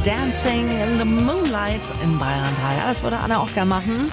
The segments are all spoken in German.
Dancing in the Moonlight in Bayern 3. Das würde Anna auch gerne machen.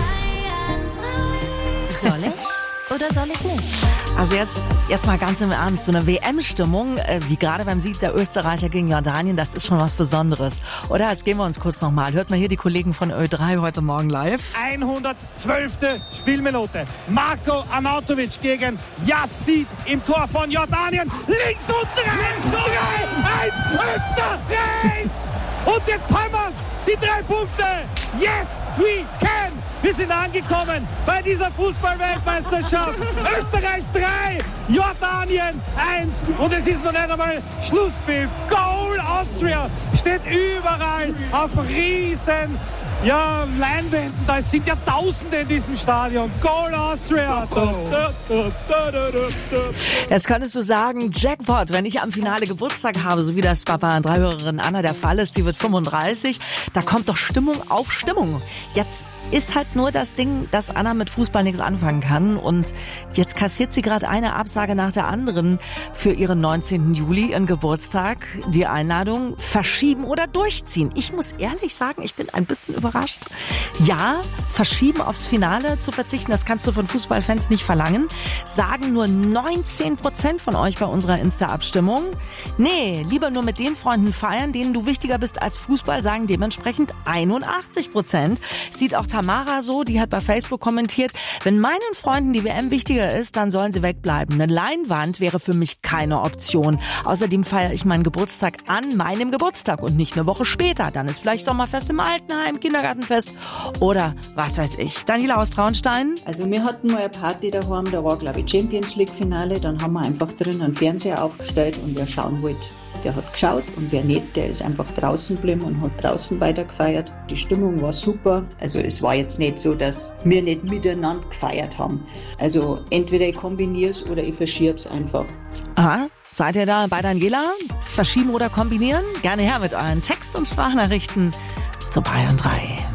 Soll ich oder soll ich nicht? Also jetzt mal ganz im Ernst, so eine WM-Stimmung, wie gerade beim Sieg der Österreicher gegen Jordanien, das ist schon was Besonderes. Oder? Jetzt gehen wir uns kurz nochmal. Hört mal hier die Kollegen von Ö3 heute Morgen live. 112. Spielminute. Marko Arnautovic gegen Yassid im Tor von Jordanien. Links und 3, 1 Österreich! Und jetzt haben wir's! Die 3 Punkte! Yes, we can! Wir sind angekommen bei dieser Fußball-Weltmeisterschaft. Österreich 3, Jordanien 1. Und es ist noch nicht einmal Schlusspfiff. Goal Austria steht überall auf riesen Leinwänden. Da sind ja Tausende in diesem Stadion. Goal Austria. Jetzt könntest du sagen, Jackpot, wenn ich am Finale Geburtstag habe, so wie das bei Bayern 3-Hörerin Anna der Fall ist, die wird 35, da kommt doch Stimmung auf Stimmung. Jetzt ist halt nur das Ding, dass Anna mit Fußball nichts anfangen kann und jetzt kassiert sie gerade eine Absage nach der anderen für ihren 19. Juli, ihren Geburtstag. Die Einladung verschieben oder durchziehen. Ich muss ehrlich sagen, ich bin ein bisschen überrascht. Ja, verschieben aufs Finale zu verzichten, das kannst du von Fußballfans nicht verlangen. Sagen nur 19% von euch bei unserer Insta-Abstimmung. Nee, lieber nur mit den Freunden feiern, denen du wichtiger bist als Fußball, sagen dementsprechend 81%. Sieht auch Tamara so, die hat bei Facebook kommentiert, wenn meinen Freunden die WM wichtiger ist, dann sollen sie wegbleiben. Eine Leinwand wäre für mich keine Option. Außerdem feiere ich meinen Geburtstag an meinem Geburtstag und nicht eine Woche später. Dann ist vielleicht Sommerfest im Altenheim, Kindergartenfest oder was weiß ich. Daniela aus Traunstein. Also wir hatten mal eine Party daheim, da war glaube ich Champions League Finale, dann haben wir einfach drin einen Fernseher aufgestellt und wer schauen wollte, der hat geschaut und wer nicht, der ist einfach draußen geblieben und hat draußen weitergefeiert. Die Stimmung war super. Also es war jetzt nicht so, dass wir nicht miteinander gefeiert haben. Also entweder ich kombiniere es oder ich verschiebe es einfach. Aha, seid ihr da bei Daniela? Verschieben oder kombinieren? Gerne her mit euren Text- und Sprachnachrichten zu Bayern 3.